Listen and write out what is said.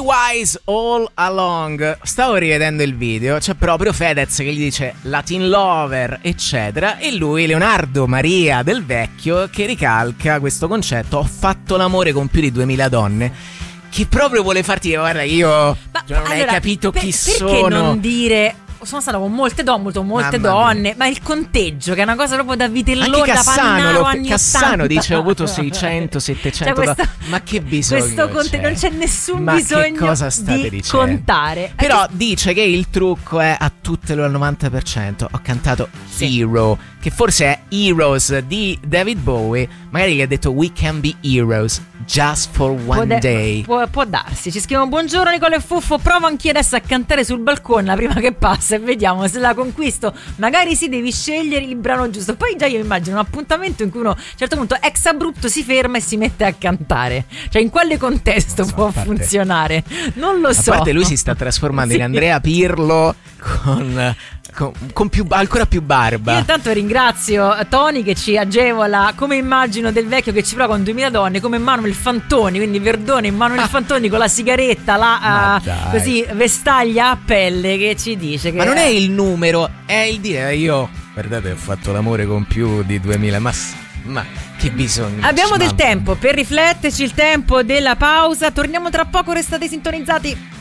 Wise All Along. Stavo rivedendo il video, c'è proprio Fedez che gli dice Latin Lover eccetera, e lui, Leonardo Maria Del Vecchio, che ricalca questo concetto: ho fatto l'amore con più di 2000 donne. Che proprio vuole farti dire: guarda, io non hai capito chi sono. Perché non dire sono stato con molte donne, ma il conteggio, che è una cosa proprio da vitellone, anche Cassano, anni Cassano 80. dice ho avuto 600 700 cioè ma che bisogno questo non c'è nessun ma bisogno che cosa state di dicendo? Contare. Però dice che il trucco è a tutte le al 90% ho cantato Hero, che forse è Heroes di David Bowie. Magari gli ha detto we can be heroes just for one day. Può darsi. Ci scrivono: buongiorno Nicola e Fuffo, provo anch'io adesso a cantare sul balcone la prima che passa e vediamo se la conquisto. Magari devi scegliere il brano giusto. Poi già io immagino un appuntamento in cui uno a un certo punto ex abrupto si ferma e si mette a cantare. Cioè in quale contesto può funzionare? Non lo so. A parte lui si sta trasformando in Andrea Pirlo con ancora più barba. Io intanto ringrazio Tony che ci agevola, come immagino Del Vecchio che ci prova con 2000 donne, come Manuel Fantoni, quindi Verdone Manuel Fantoni con la sigaretta così vestaglia a pelle, che ci dice che ma non è il numero, è il dire io guardate ho fatto l'amore con più di 2000, ma che bisogno. Abbiamo del tempo per rifletterci, il tempo della pausa. Torniamo tra poco, restate sintonizzati.